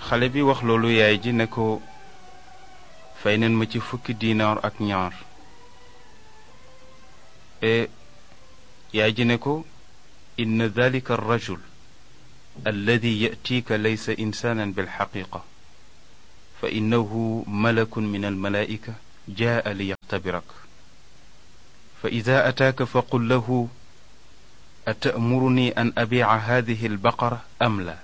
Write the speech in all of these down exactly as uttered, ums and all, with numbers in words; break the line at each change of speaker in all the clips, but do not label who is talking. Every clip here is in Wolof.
xale bi wax loolu yaay ji ne ko fay neen ma ci fukki diinaar ak ñaar e yaay ji ne ko inna dalika arrajul alladi yatiika laysa insaanan bilxaqiqa fa innahu malakun min almalaa'ika jaa liyaqtabirak fa ida ataaka faqul lahu atamuruni an abiica hadihi albaqara am la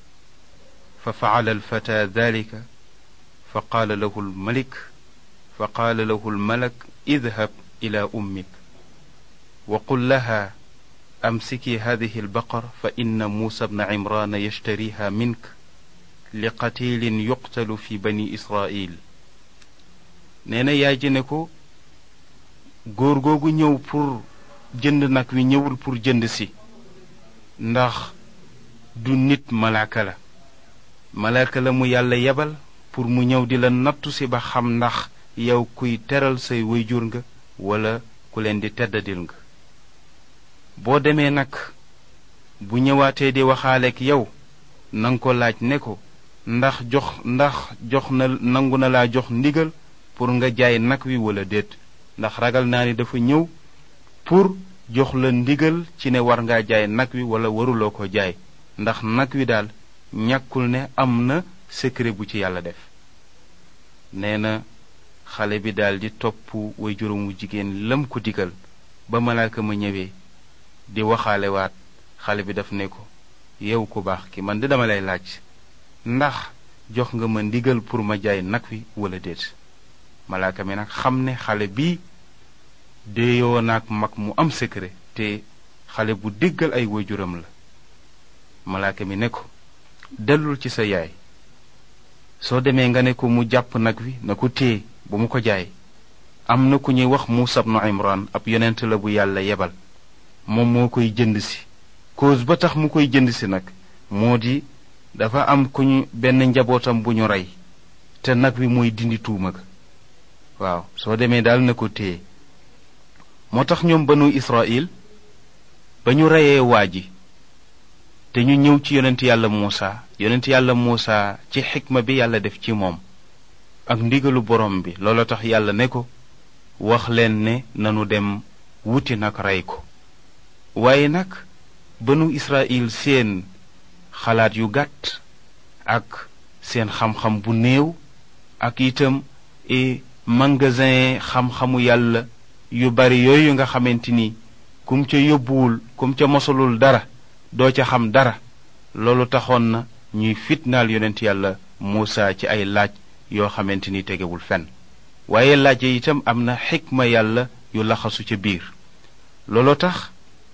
fa facala alfata dalika fa qaala lahu almalik fa qaala lahu almalak idhab ila ummik wa qul laha amsiki hadihi albaqara fa inna muusa bna cimraana yashtariha mink li qatilin yuqtalu fi bani israil nee na yaay ji ne ko góor googu ñëw pour jënd nag wi ñëwul pour jënd si ndax du nit malaaka la malaaka la mu yàlla yebal pour mu ñëw di la nattu si ba xam ndax yow kuy teral say wayjur nga wala ku leen di teddadil nga boo demee nag bu ñëwaatee di waxaaleek yow nanga ko laaj ne ko ndax jox ndax jox na nangu na laa jox ndigal pour nga jaay nag wi wala déet ndax ragal naa ni dafa ñëw pour jox la ndigal ci ne war ngaa jaay nag wi wala waruloo ko jaay ndax nag wi daal ñàkkul ne am na secret bu ci yàlla def nee na xale bi daal di topp way juróomu jigéen lam ko digal ba malaaka ma ñëwee di waxaalewaat xale bi daf ne ko yow ku baax ki man di dama lay laaj ndax jox nga ma ndigal pour ma jaay nag wi wala déet malaaka mi nag xam ne xale bii déeyoo naag mag mu am secret te xale bu déggal ay waajuram la malaaka mi ne ko dellul ci sa yaay soo demee nga ne ko mu jàpp nag wi na ko téye bu mu ko jaay am na ku ñuy wax Muusa ibnu Imraan ab yonent la bu yàlla yebal moom moo koy jënd si cause ba tax mu koy jënd si nag moo di dafa am ku ñu benn njabootam bu ñu rey te nag wi mooy dindi tuuma ga waaw soo demee daal na ko téye moo tax ñoom banu Israil ba ñu reyee waa ji te ñu ñëw ci yonent yàlla Muusa yonent yàlla Muusa ci xikma bi yàlla def ci moom ak ndigalu borom bi loolu tax yàlla ne ko wax leen ne nanu dem wuti nag rey ko waaye nag banu Israil seen xalaat yu gàtt ak seen xam-xam bu néew ak itam e magasin xam-xamu yàlla yu bari yooyu nga xamante ni kum ca yóbbuwul kum ca mosalul dara doo ca xam dara loolu taxoon na ñuy fitnaal yonent yàlla Muusa ci ay laaj yoo xamante ni tegewul fenn waaye laaj yi itam am na xikma yàlla yu laxasu ca biir looloo tax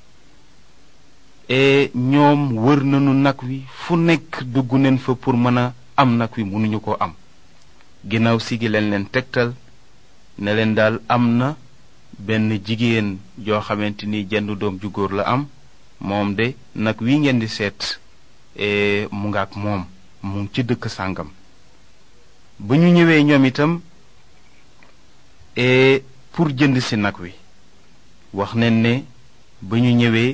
e ñoom wër nañu nag wi fu nekk dugg neen fa pour mën a am nag wi mënuñu ko am ginnaaw si gi leen leen tegtal ne leen daal am na benn jigéen joo xamante ni jenn doom ju góor la am moom de nag wi ngeen di seet mu nga ak moom mu ngi ci dëkk sàngam ba ñu ñëwee ñoom itam pour jënd si nag wi wax nañ ne ba ñu ñëwee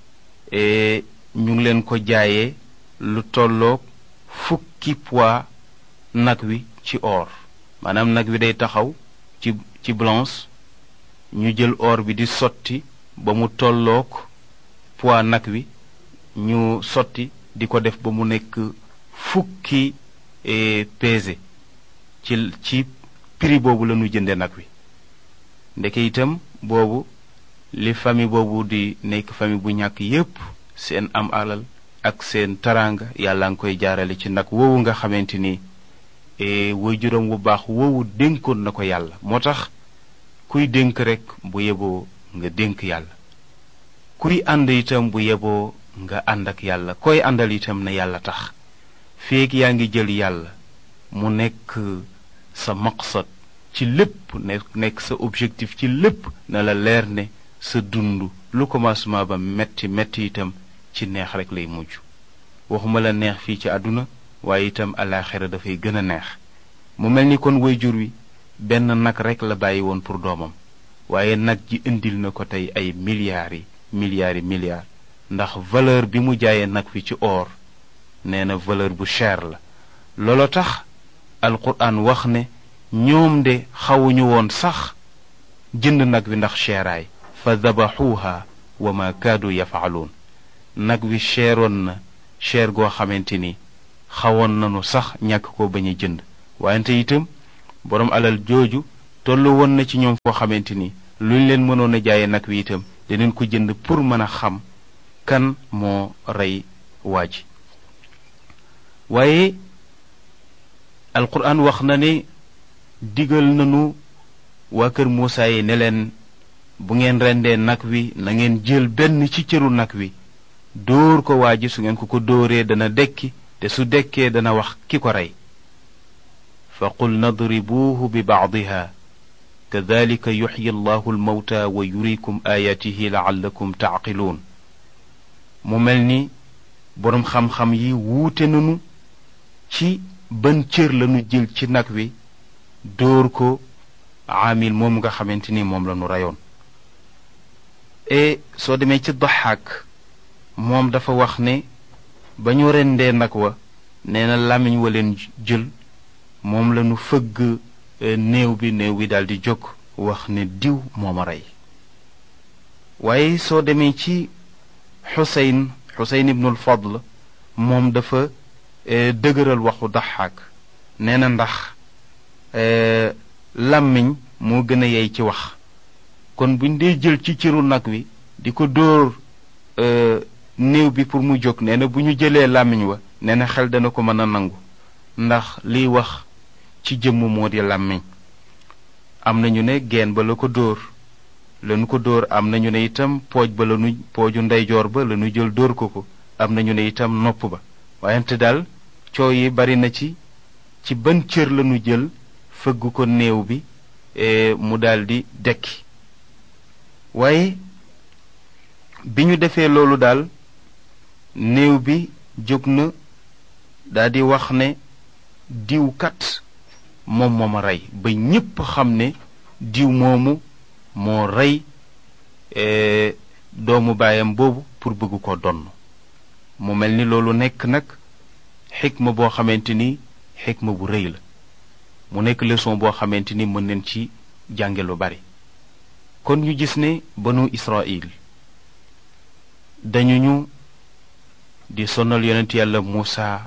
ñu ngi leen ko jaayee lu tolloog fukki poids nag wi ci or maanaam nag wi day taxaw ci ci balance ñu jël or bi di sotti ba mu tolloog poids nag wi ñu sotti di ko def ba mu nekk fukki pesé ci ci prix boobu la ñu jënde nag wi ndeke itam boobu li famille boobu di nekk famille bu ñàkk yépp seen am alal ak seen taraanga yàlla nga koy jaarale ci nag woowu nga xamante ni waajuram wu baax woowu dénkoon na ko yàlla moo tax kuy dénk rekk bu yeboo nga dénk yàlla kuy ànd itam bu yeboo nga ànd ak yàlla koy àndal itam na yàlla tax feek yaa ngi jël yàlla mu nekk sa maqsad ci lépp nekk sa objectif ci lépp na la leer ne sa dund lu commencement ba metti metti itam ci neex rek lay mujj waxuma la neex fii ci àdduna waaye itam alaaxira dafay gën a neex mu mel ni kon waajur wi benn nag rek la bàyyi woon pour doomam waaye nag ji indil na ko tey ay milliards yi milliards yi milliards ndax valeur bi mu jaayee nag wi ci or nee na valeur bu cher la loolo tax alquran wax ne ñoom de xawuñu woon sax jënd nag wi ndax cheeraay fa dabaxuuha wa ma kaadu yafaaluun nag wi cheeroon na cheer goo xamante ni xawoon nanu sax ñàkk ko bañ a jënd wante itam boroom alal jooju tollu woon na ci ñoom foo xamante ni luñ leen mënoon a jaaye nag wi itam dinañ ko jënd pour mën a xam kan moo rey waa ji waaye alquran wax na ne digal nanu waa kër Muusaa yi ne leen bu ngeen rendee nag wi na ngeen jël benn ci cëru nag wi dóor ko waa ji su ngeen ko ko dóoree dana dekki te su dekkee dana wax ki ko rey fa qul nadribuuhu bi bacdiha kadalika yuxyi allahu almawta wa yurikum ayaatihi laallakum tacqiluun mu mel ni boroom xam-xam yi wuute nanu ci ban cër lañu jël ci nag wi dóor ko aamil moom nga xamante ni moom lañu reyoon e soo demee ci Daxaak moom dafa wax ne ba ñu rendee nag wa nee na làmmiñ wa leen jël moom lañu fëgg néew bi néew bi daldi jóg wax ne diw mooma rey waaye soo demee ci xuseyn xuseyn ibnul fadl moom dafa dëgëral waxu Daxaak nee na ndax làmmiñ moo gën a yey ci wax kon buñ dee jël ci ciru nag wi di ko dóor néew bi pour mu jóg nee na bu ñu jëlee làmmiñ wa nee na xel dana ko mën a nangu ndax liy wax ci jëmm moo di làmmiñ am nañu ne geen ba la ko dóor lañu ko dóor am nañu ne itam pooj ba lañu pooju ndeyjoor ba lañu jël dóor ko ko am nañu ne itam nopp ba wayante daal coow yi bari na ci ci ban cër lañu jël fëgg ko néew bi mu daldi dekki waaye bi ñu defee loolu daal néew bi jóg na daldi wax ne diw kat moom moo ma rey ba ñépp xam ne diw moomu moo rey doomu baayam boobu pour bëgg ko donn mu mel ni loolu nekk nag xikma boo xamante ni xikma bu rëy la mu nekk leçon boo xamante ni mën nañ ci jànge lu bari kon ñu gis ne banu Israël dañu ñu di sonal yonent yàlla Muusaa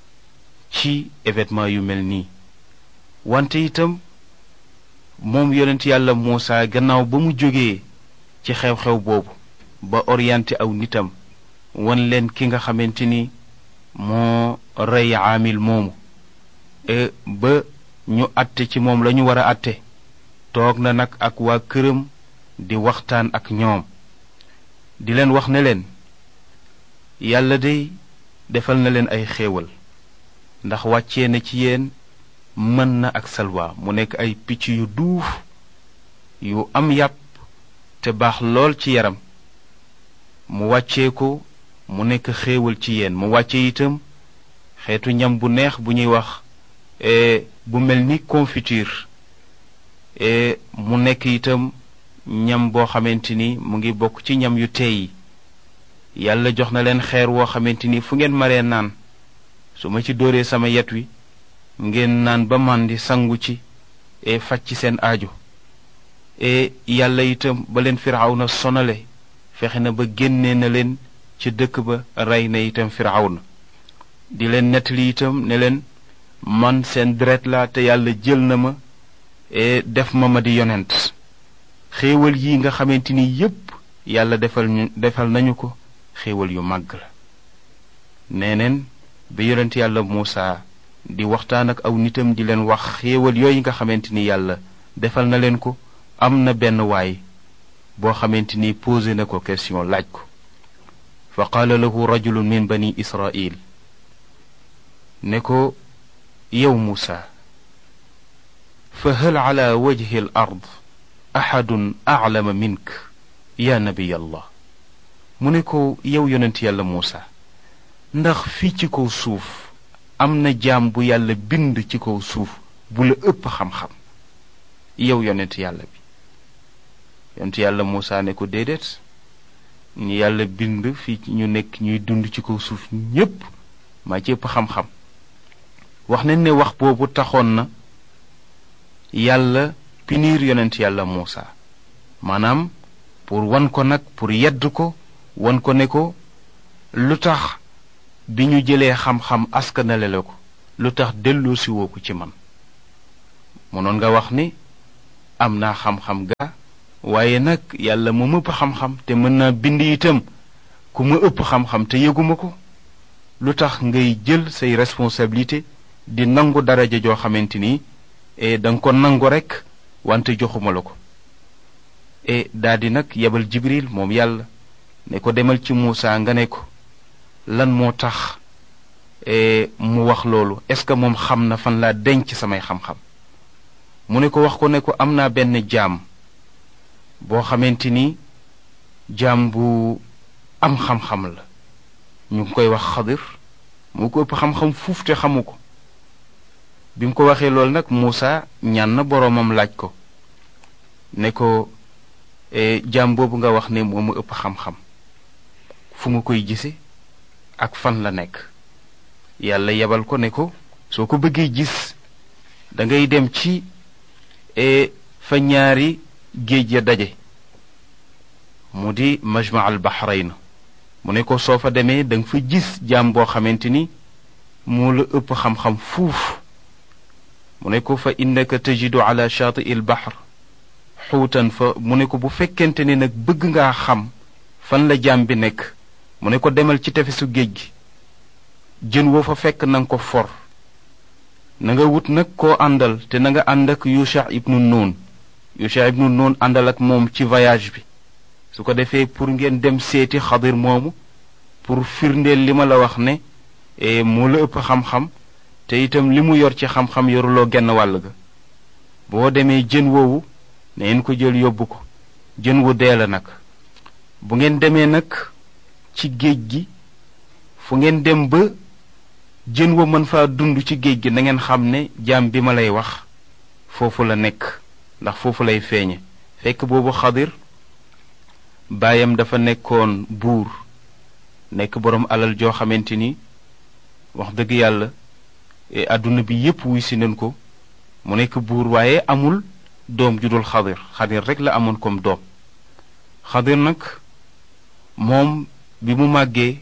ci événement yu mel nii wante itam moom yonent yàlla Muusaa gannaaw ba mu jógee ci xew-xew boobu ba orienté aw nitam wan leen ki nga xamante ni moo rey aamil moomu e ba ñu àtte ci moom lañu war a àtte toog na nag ak waa këram di waxtaan ak ñoom di leen wax ne leen yàlla day defal na leen ay xéewal ndax wàccee na ci yéen mën na ak salwa mu nekk ay picc yu duuf yu am yàpp te baax lool ci yaram mu wàccee ko mu nekk xéewal ci yéen mu wàcce itam xeetu ñam bu neex bu ñuy wax bu mel ni confiture mu nekk itam ñam boo xamante ni mu ngi bokk ci ñam yu teey yàlla jox na leen xeer woo xamante ni fu ngeen maree naan su ma ci dóoree sama yet wi ngeen naan ba màndi sangu ci e faj ci seen aajo e yàlla itam ba leen firawna sonale fexe na ba génnee na leen ci dëkk ba rey na itam firawna di leen nettali itam ne leen man seen deret la te yàlla jël na ma e def ma ma di yonent xéewal yi nga xamante ni yépp yàlla defal ñu defal nañu ko xéewal yu màgg la neeneen bi yonent yàlla Muusaa di waxtaan ak aw nitam di leen wax xéewal yooyu nga xamante ni yàlla defal na leen ko am na benn waay boo xamante ni posé na ko question laaj ko fa qaala lahu rajulun min bani israil ne ko yow Muusaa fa hal ala wajhi al ard ahadun a'lama mink ya nabiy allah mu ne ko yow yonent yàlla Muusaa ndax fii ci kaw suuf am na jaam bu yàlla bind ci kaw suuf bu la ëpp xam-xam yow yonent yàlla bi yonent yàlla Muusaa ne ko déedéet ñu yàlla bind fii ñu nekk ñuy dund ci kaw suuf ñépp maa ci ëpp xam-xam wax nañ ne wax boobu taxoon na yàlla punir yonent yàlla Muusa maanaam pour wan ko nag pour yedd ko wan ko ne ko lu tax bi ñu jëlee xam-xam askanale la ko lu tax delloo si woo ko ci man mënoon nga wax ni am naa xam-xam gaa waaye nag yàlla mu ëpp xam-xam te mën naa bind itam ku ma ëpp xam-xam te yëguma ko lu tax ngay jël say responsabilité di nangu daraja joo xamante ni e danga ko nangu rekk wante joxuma la ko e daldi nag yebal Jibril moom yàlla ne ko demal ci Muusa nga ne ko lan moo tax e mu wax loolu est-ce que moom xam na fan laa denc samay xam-xam mu ne ko wax ko ne ko am naa benn jaam boo xamante ni jaam bu am xam-xam la ñu ngi koy wax Xadir moo ko ëpp xam-xam fuuf te xamu ko bi mu ko waxee loolu nag Muusa ñaan na boroomam laaj ko ne ko jaam boobu nga wax ne moo ma ëpp xam-xam fu nga koy gise ak fan la nekk yàlla yebal ko ne ko soo ko bëggee gis dangay dem ci fa ñaari géej ya daje mu di majma al bahrayn mu ne ko soo fa demee danga fa gis jaam boo xamante ni moo la ëpp xam-xam fuuf mu ne ko fa innaka tajidu ala shaati il bahr xuutan fa mu ne ko bu fekkente ne nag bëgg ngaa xam fan la jaam bi nekk mu ne ko demal ci tefesu géej gi jën woo fa fekk nanga ko for na nga wut nag koo àndal te na nga ànd ak Yusha ibnu Nun Yusha ibnu Nun àndal ak moom ci voyage bi su ko defee pour ngeen dem seeti Xadir moomu pour firndeel li ma la wax ne moo la ëpp xam-xam te itam li mu yor ci xam-xam yoruloo genn wàll ga boo demee jën woowu na ngeen ko jël yóbbu ko jën wu dee la nag bu ngeen demee nag ci géej gi fu ngeen dem ba jën wa mën faa dund ci géej gi na ngeen xam ne jaam bi ma lay wax foofu la nekk ndax foofu lay feeñe fekk boobu Xadir baayam dafa nekkoon buur nekk boroom alal joo xamante ni wax dëgg yàlla àdduna bi yépp wuy si nañ ko mu nekk buur waaye amul doom ju dul Xadir Xadir rek la amoon comme doom Xadir nag moom bi mu màggee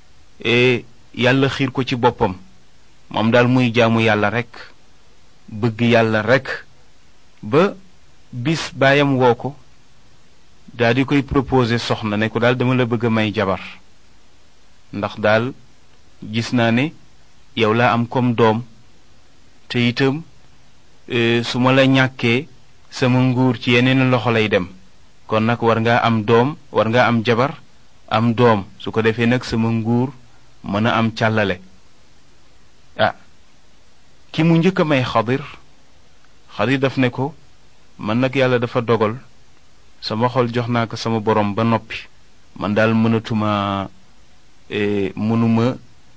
yàlla xiir ko ci boppam moom daal muy jaamu yàlla rek bëgg yàlla rek ba bis baayam woo ko daal di koy proposer soxna ne ko daal dama la bëgg a may jabar ndax daal gis naa ne yow laa am comme doom te itam su ma la ñàkkee sama nguur ci yeneen loxo lay dem kon nag war ngaa am doom war ngaa am jabar am doom su ko defee nag sama nguur mën a am càllale ah ki mu njëkk a may Xadir Xadir daf ne ko man nag yàlla dafa dogal sama xol jox naa ko sama borom ba noppi man daal mënatuma mënuma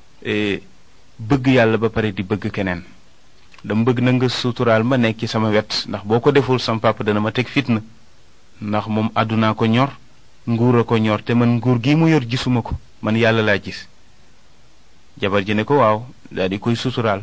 bëgg yàlla ba pare di bëgg keneen dama bëgg na nga suturaal ma nekk ci sama wet ndax boo ko deful sama papa dana ma teg fitna ndax moom àddunaa ko ñor nguur a ko ñor te man nguur gi mu yor gisuma ko man yàlla laa gis jabar ji ne ko waaw daal di koy suturaal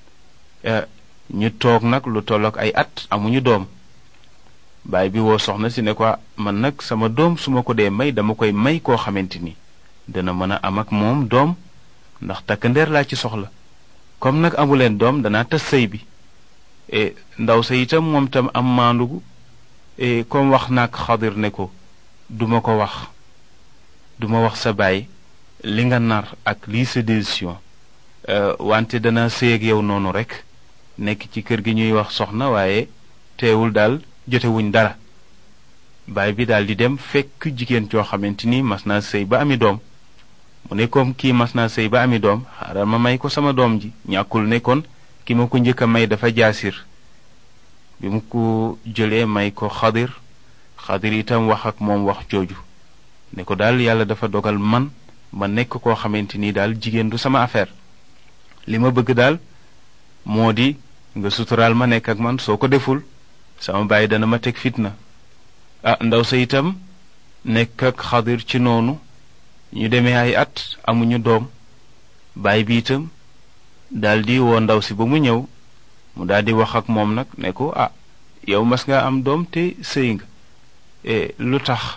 ñu toog nag lu tollook ay at amuñu doom baay bi woo soxna si ne ko man nag sama doom su ma ko dee may dama koy may koo xamante ni dana mën a am ak moom doom ndax takk ndeer laa ci soxla comme nag amuleen doom danaa tas sëy bi ndaw sa itam moom tam am maandugu comme wax naag Xadir ne ko duma ko wax duma wax sa baay li nga nar ak lii sa décision wante dana sëy ak yow noonu rek nekk ci kër gi ñuy wax soxna waaye teewul daal jotewuñ dara baay bi daal di dem fekk jigéen joo xamante ni mas naa sëy ba ami doom mu ne comme kii mas naa sëy ba ami doom xaaral ma may ko sama doom ji ñàkkul ne kon ki ma ko njëkk a may dafa jaasir bi mu ko jëlee may ko Xadir Xadir itam wax ak moom wax jooju ne ko daal yàlla dafa dogal man ma nekk koo xamante ni daal jigéen du sama affaire li ma bëgg daal moo di nga suturaal ma nekk ak man soo ko deful sama baay dana ma teg fitna ah ndaw sa itam nekk ak Xadir ci noonu ñu demee ay at amuñu doom baay bi itam daldi woo ndaw si ba mu ñëw mu daldi wax ak moom nag ne ko ah yow mas nga am doom te sëy nga e lu tax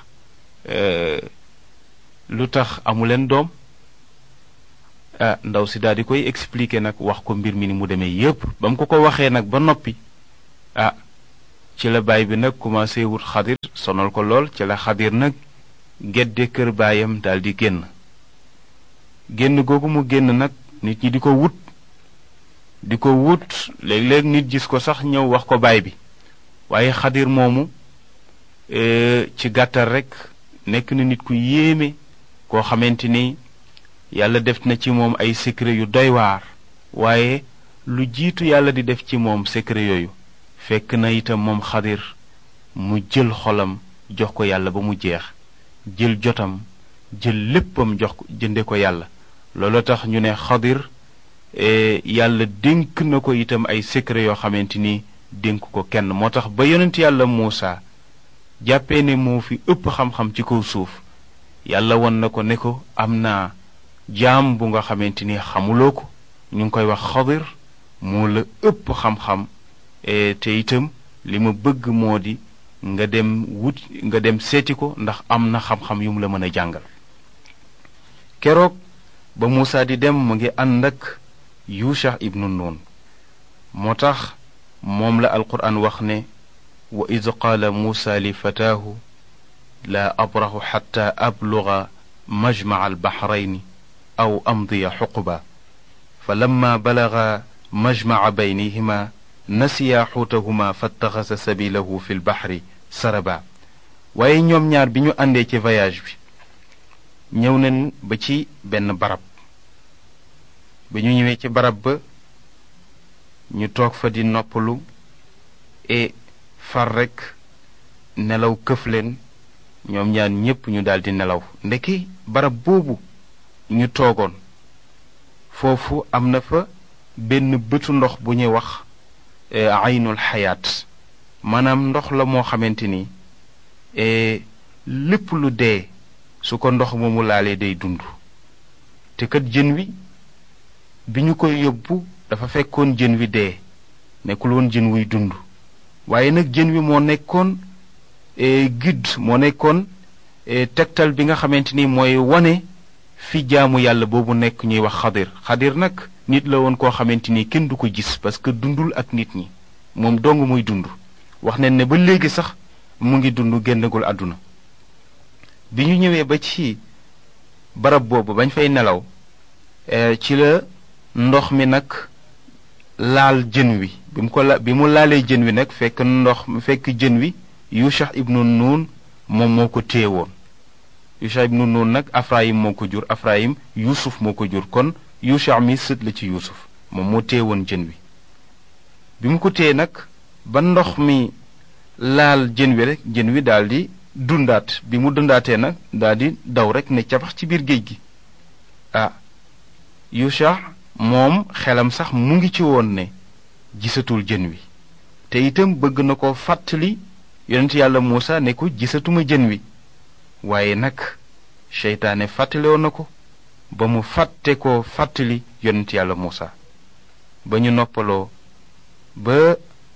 lu tax amuleen doom ah ndaw si daldi koy expliquer nag wax ko mbir mi ni mu demee yépp ba mu ko ko waxee nag ba noppi ah ci la baay bi nag commencé wut Xadir sonal ko lool ci la Xadir nag gedde kër baayam daldi génn génn googu mu génn nag nit ñi di ko wut di ko wut léeg-léeg nit gis ko sax ñëw wax ko baay bi waaye Xadir moomu ci gàttal rekk nekk na nit ku yéeme koo xamante ni yàlla def na ci moom ay secret yu doy waar waaye lu jiitu yàlla di def ci moom secret yooyu fekk na itam moom Xadir mu jël xolam jox ko yàlla ba mu jeex jël jotam jël léppam jox ko jënde ko yàlla loolu tax ñu ne Xadir yàlla dénk na ko itam ay secret yoo xamante ni dénk ko kenn moo tax ba yonent yàlla Muusa jàppee ne moo fi ëpp xam-xam ci kaw suuf yàlla won na ko ne ko am naa jaam bu nga xamante ni xamuloo ko ñu ngi koy wax Xadir moo la ëpp xam-xam te itam li ma bëgg moo di nga dem wut nga dem seeti ko ndax am na xam-xam yu mu la mën a jàngal keroog ba Muusa di dem mu ngi ànd ak Yusha ibnu Nun moo tax moom la alquran wax ne wa id qaala Muusa li fataahu laa abrahu xatta abluga majmaca albaxrayni aw amdiya xuquba fa lamma balaga majmaca baynihima nasiya xuutahuma fattaxasa sabilahu fi lbaxri saraba waaye ñoom ñaar bi ñu àndee ci voyage bi ñëw nañ ba ci benn barab bi ñu ñëwee ci barab ba ñu toog fa di noppalu e far rekk nelaw këf leen ñoom ñaar ñépp ñu daldi nelaw ndeki barab boobu ñu toogoon foofu am na fa benn bëtu ndox bu ñuy wax aynul xayaat maanaam ndox la moo xamante ni lépp lu dee su ko ndox moomu laalee day dund te kat jën wi bi ñu koy yóbbu dafa fekkoon jën wi dee nekkul woon jën wuy dund waaye nag jën wi moo nekkoon guide moo nekkoon tegtal bi nga xamante ni mooy wane fi jaamu yàlla boobu nekk ñuy wax Xadir Xadir nag nit la woon koo xamante ni kenn du ko gis parce que dundul ak nit ñi moom dong muy dund wax nañ ne ba léegi sax mu ngi dund génnagul àdduna bi ñu ñëwee ba ci barab boobu bañ fay nelaw ci la ndox mi nag laal jën wi bi mu ko la bi mu laalee jën wi nag fekk ndox fekk jën wi Yusha ibnu Nun moom moo ko téye woon Yusha ibnu Nun nag Afrayim moo ko jur Afrayim Yuusuf moo ko jur kon Yusha mi sët la ci Yuusuf moom moo téye woon jën wi bi mu ko téye nag ba ndox mi laal jën wi rek jën wi daldi dundaat bi mu dundaatee nag daldi daw rek ne cabax ci biir géej gi ah Yusha moom xelam sax mu ngi ci woon ne gisatul jën wi te itam bëgg na ko fàttali yonent yàlla Muusa ne ko gisatuma jën wi waaye nag seytaane fàttalewoon na ko ba mu fàtte ko fàttali yonent yàlla Muusa ba ñu noppaloo ba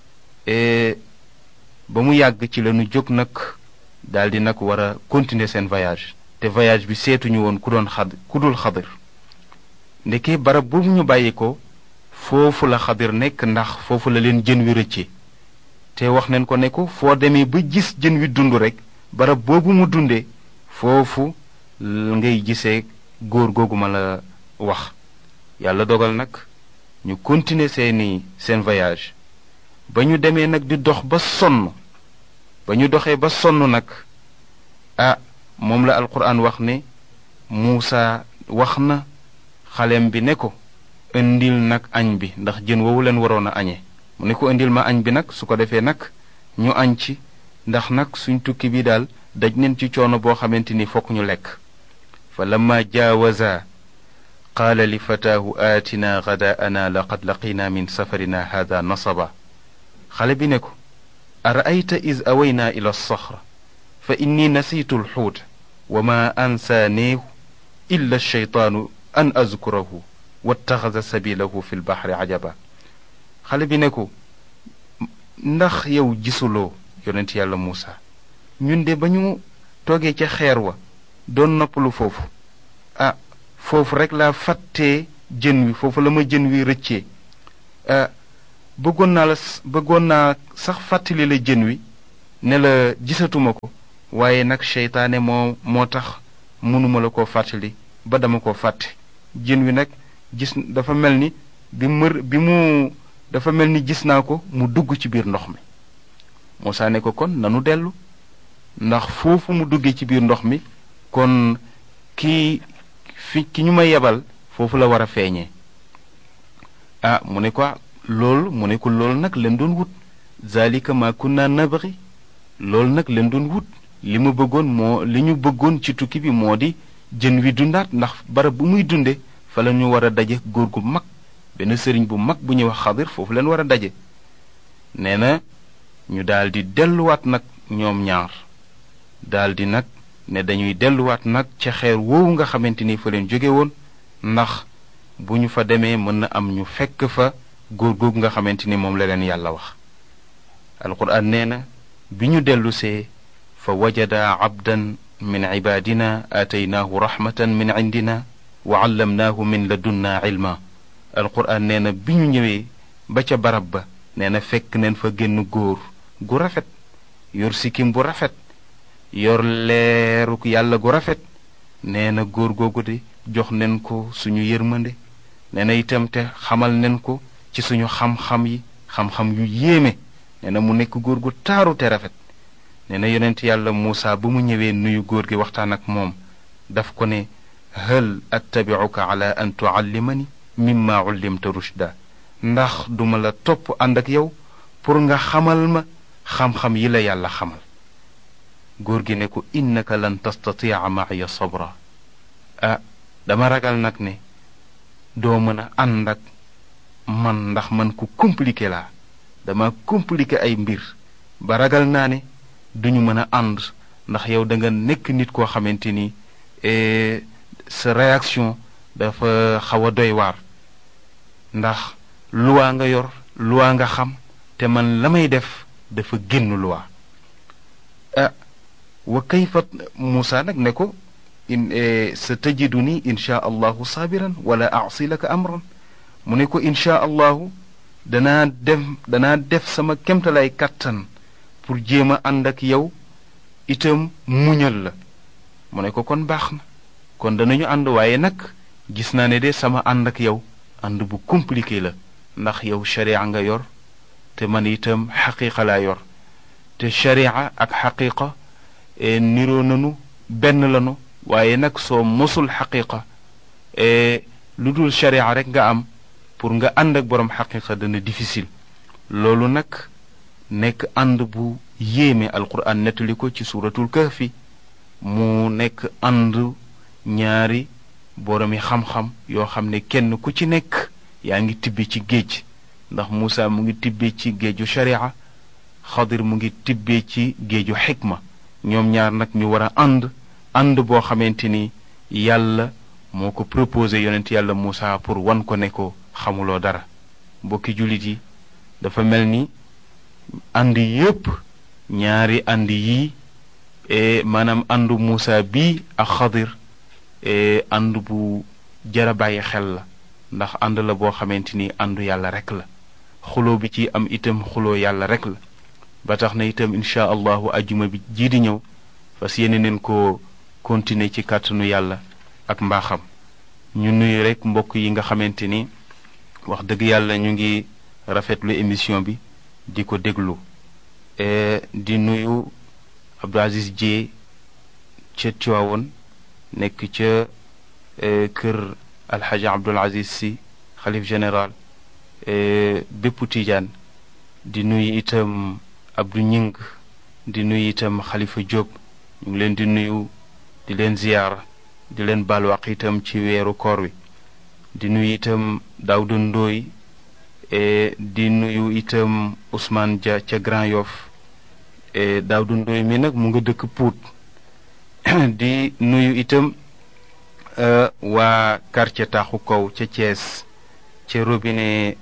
ba mu yàgg ci lañu jóg nag daldi nag war a continuer seen voyage te voyage bi seetuñu woon ku doon xad ku dul Xadir ndeke barab boobu ñu bàyyi ko foofu la Xadir nekk ndax foofu la leen jën wi rëcce te wax nañ ko ne ko foo demee ba gis jën wi dund rekk barab boobu mu dundee foofu ngay gisee góor googu ma la wax yàlla dogal nag ñu continuer seeni seen voyage ba ñu demee nag di dox ba sonn ba ñu doxee ba sonn nag ah moom la alquran wax ne Muusa wax na xaleem bi ne ko indil nag añ bi ndax jën woowu leen waroon a añee mu ne ko indil ma añ bi nag su ko defee nag ñu añ ci ndax nag suñ tukki bi daal daj neen ci coono boo xamante ni fokk ñu lekk fa lamma jaawaza qaala li fataahu aatina gadaana laqad laqina min safarina hada nasaba xale bi ne ko araayta is awaynaa ila alsaxra fa inni nasiitu alxuuta wa ma ansaaneehu illa alcheytaanu an azkurahu wattaxada sabilahu fi lbaxri ajaba xale bi ne ko ndax yow gisuloo yonent yàlla Muusa ñun de ba ñu toogee ca xeer wa doon noppalu foofu ah foofu rek laa fàttee jën wi foofu la ma jën wi rëccee ah bëggoon naa la bëggoon naa sax fàttali la jën wi ne la gisatuma ko waaye nag seytaane moo moo tax mënuma la koo fàttali ba dama koo fàtte jën wi nag gis dafa mel ni bi mër bi mu dafa mel ni gis naa ko mu dugg ci biir ndox mi Muusaa ne ko kon nanu dellu ndax foofu mu duggee ci biir ndox mi kon ki fi ki ñu ma yebal foofu la war a feeñee ah mu ne ko loolu mu ne ko loolu nag leen doon wut zalika ma kunna nabghi loolu nag leen doon wut li ma bëggoon moo li ñu bëggoon ci tukki bi moo di jën wi dundaat ndax barab bu muy dunde fa la ñu war a daje góor gu mag benn sëriñ bu mag bu ñuy wax Xadir foofu leen war a daje nee na ñu daldi delluwaat nag ñoom ñaar daldi nag ne dañuy delluwaat nag ca xeer woowu nga xamante ni fa leen jóge woon ndax bu ñu fa demee mën na am ñu fekk fa góor googu nga xamante ni moom la leen yàlla wax alquran nee na bi ñu dellusee fa wajada abdan min cibaadina aataynaahu raxmatan min cindina wa callamnaahu min ladunna cilma alquran nee na bi ñu ñëwee ba ca barab ba nee na fekk neen fa génn góor gu rafet yor sikkim bu rafet yor leeruk yàlla gu rafet nee na góor googu de jox nen ko suñu yërmande nee na itam te xamal nen ko ci suñu xam-xam yi xam-xam yu yéeme nee na mu nekk góor gu taaru te rafet nee na yonent yàlla Muusa ba mu ñëwee nuyu góor gi waxtaan ak moom daf ko ne hal attabi'uka ala an tuallimani mimma ullimta rushda ndax duma la topp ànd ak yow pour nga xamal ma xam-xam yi la yàlla xamal góor gi ne ko innaka lan tastati'a ma'iya sabra ah dama ragal nag ne doo mën a ànd ak man ndax man ku compliqué laa dama compliqué ay mbir ba ragal naa ne duñu mën a ànd ndax yow da nga nekk nit koo xamante ni sa réaction dafa xaw a doy waar ndax luwaa nga yor luwaa nga xam te man la may def dafa génn luwaa ah wa kayfa Muusa nag ne ko in sa tajiduni insha allahu saabiran wala aasi laka amran mu ne ko insha allahu danaa def danaa def sama kemtalay kàttan pour jéem a ànd ak yow itam muñal la mu ne ko kon baax na kon danañu ànd waaye nag gis naa ne de sama ànd ak yow ànd bu compliqué la ndax yow sharia nga yor te man itam xaqiqa laa yor te sharia ak xaqiqa niroo nanu benn lanu waaye nag soo mosul xaqiqa lu dul sharia rek nga am pour nga ànd ak boroom xaqiqa dana difficile loolu nag nekk ànd bu yéeme alquran nettali ko ci suuratul kahfi mu nekk ànd ñaari boroomi xam-xam yoo xam ne kenn ku ci nekk yaa ngi tibbi ci géej ndax Muusa mu ngi tibbee ci géeju sharia Xadir mu ngi tibbee ci géeju xikma ñoom ñaar nag ñu war a ànd ànd boo xamante ni yàlla moo ko proposé yonent yàlla Muusa pour wan ko ne ko xamuloo dara mbokki jullit yi dafa mel ni ànd yépp ñaari ànd yii maanaam àndu Muusa bii ak Xadir ànd bu jara bàyyi xel la ndax ànd la boo xamante ni àndu yàlla rek la xuloo bi ci am itam xuloo yàlla rek la ba tax na itam incha allahu ajuma bi jii di ñëw fas yéene neen ko continuer ci kàttanu yàlla ak mbaaxam ñu nuyu rek mbokk yi nga xamante ni wax dëgg yàlla ñu ngi rafetlu émission bi di ko déglu di nuyu Abdou Aziz Dieye ca Tiwaawoon nekk ca kër alxaaji Abdul Aziz si xalif général bépp Tijaan di nuyu itam Abdou Ñing di nuyu itam Xalifa Jóob ñu ngi leen di nuyu di leen ziyaara di leen balwaq itam ci weeru koor wi di nuyu itam Daawda Ndooy di nuyu itam Ousmane Dia ca Grand Yoff Daawda Ndooy mi nag mu nga dëkk Pout di nuyu itam waa quartier Taxu Kaw ca Thiès ca robinet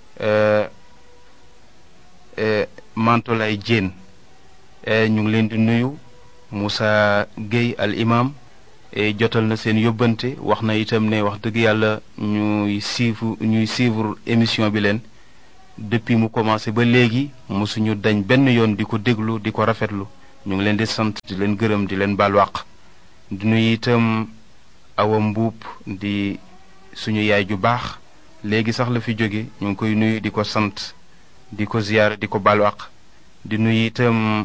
Mantolay Diène ñu ngi leen di nuyu. Moussa Gueye al imam jotal na seen yóbbante wax na itam ne wax dëgg yàlla ñuy suivre ñuy suivre émission bi leen depuis mu commencé ba léegi mosuñu dañ benn yoon di ko déglu di ko rafetlu ñu ngi leen di sant di leen gërëm di leen baal wàq di nuyu itam Awa Mbuub di suñu yaay ju baax léegi sax la fi jóge ñu ngi koy nuyu di ko sant di ko ziyaara di ko baal wàq di nuyu itam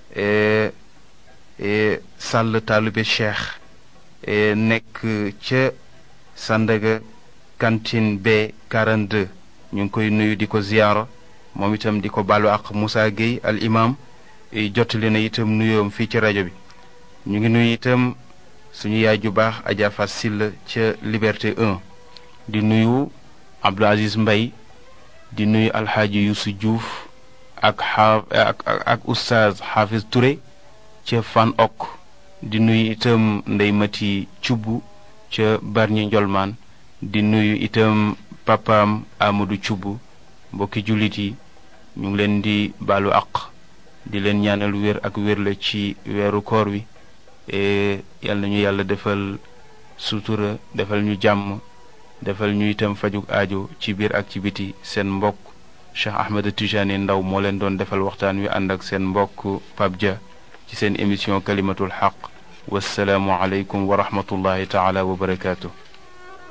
Sall Taalube Cheikh nekk ca Sandaga cantine B quarante-deux ñu ngi koy nuyu di ko ziyaara moom itam di ko baalu ak Moussa Gueye al imam jottali na itam nuyoom fii ci rajo bi ñu ngi nuyu itam suñu yaay ju baax Adja Fass Silla ca Liberté un di nuyu Abdou Aziz Mbaye di nuyu Alxaaji Youssou Diouf ak a ak ak oustaz Hafiz Touré ca Fan ok di nuyu itam Ndey Mati Cubb ca Barñi Njolmaan di nuyu itam papaam Amadou Cubb mbokki jullit yi ñu ngi leen di baalu àq di leen ñaanal wér ak wér la ci weeru koor wi yal nañu yàlla defal sutura defal ñu jàmm defal ñu itam fajug aajo ci biir ak ci biti seen mbokk Cheikh Ahmed Tijani Ndaw moo leen doon defal waxtaan wi ànd ak seen mbokk Pape Dia ci seen émission kalimatul xaq wassalaamu aleykum wa rahmatullahi taala wa barakaatu